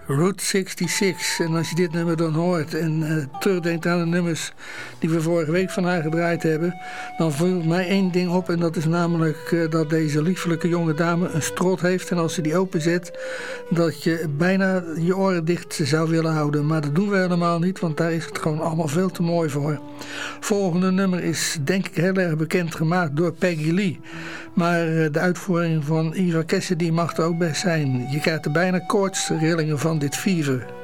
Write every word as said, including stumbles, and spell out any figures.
Route zesenzestig. En als je dit nummer dan hoort en uh, terugdenkt aan de nummers die we vorige week van haar gedraaid hebben, dan valt mij één ding op en dat is namelijk uh, dat deze liefelijke jonge dame een strot heeft en als ze die openzet, dat je bijna je oren dicht zou willen houden. Maar dat doen we helemaal niet, want daar is het gewoon allemaal veel te mooi voor. Volgende nummer is denk ik heel erg bekend gemaakt door Peggy Lee. Maar uh, de uitvoering van Eva Cassidy mag er ook best zijn. Je krijgt er bijna koortsrillingen van dit fever.